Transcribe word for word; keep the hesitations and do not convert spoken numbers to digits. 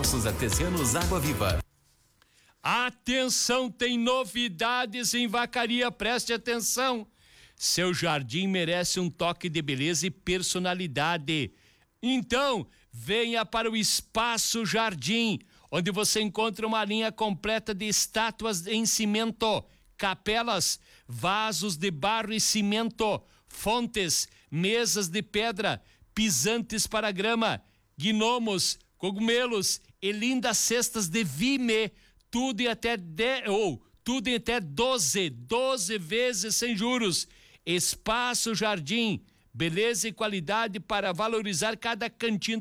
Poços Artesianos Água Viva. Atenção, tem novidades em Vacaria, preste atenção. Seu jardim merece um toque de beleza e personalidade. Então, venha para o Espaço Jardim, onde você encontra uma linha completa de estátuas em cimento, capelas, vasos de barro e cimento, fontes, mesas de pedra, pisantes para grama, gnomos, cogumelos e lindas cestas de vime, tudo em até de, ou tudo em até doze, doze vezes sem juros. Espaço Jardim, beleza e qualidade para valorizar cada cantinho